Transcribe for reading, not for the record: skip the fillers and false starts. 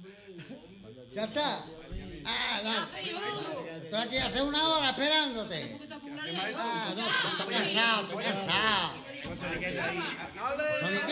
¿Ya está? Ah, no. Estoy aquí hace una hora esperándote. Ah, no, estoy cansado, estoy cansado. Con Soniquete ahí. Soniquete.